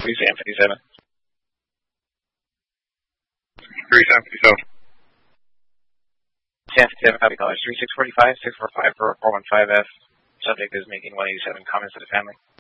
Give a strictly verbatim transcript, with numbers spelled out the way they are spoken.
three Sam fifty-seven. three Sam fifty-seven. Sam fifty-seven, copy callers. three six four five, six four five for four one five F. Subject is making one eighty-seven comments to the family.